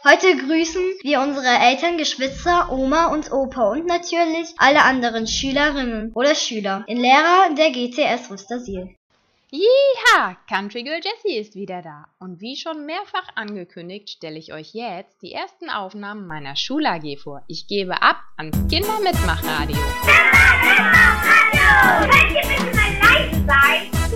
Heute grüßen wir unsere Eltern, Geschwister, Oma und Opa und natürlich alle anderen Schülerinnen oder Schüler in Lehrer der GTS Wustersiel. Jeha! Country Girl Jessie ist wieder da. Und wie schon mehrfach angekündigt, stelle ich euch jetzt die ersten Aufnahmen meiner Schul-AG vor. Ich gebe ab ans Kindermitmachradio. Könnt ihr bitte mal leise sein?